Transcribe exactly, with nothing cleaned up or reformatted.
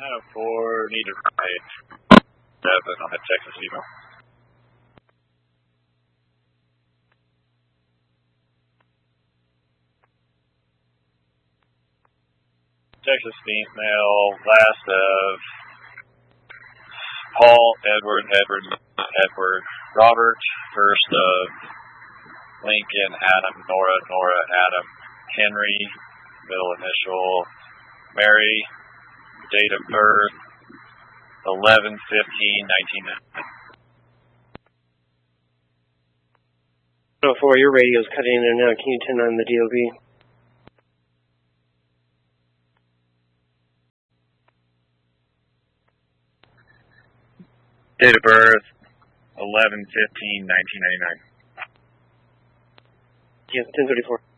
nine oh four, need to write seven on the Texas email. Texas email, last of Paul, Edward, Edward, Edward, Robert, first of Lincoln, Adam, Nora, Nora, Adam, Henry, middle initial, Mary, date of birth, eleven fifteen nineteen ninety. nine oh four, your radio's cutting in there now. Can you turn on the D O B? Date of birth, eleven fifteen nineteen ninety-nine. Yeah, ten thirty-four.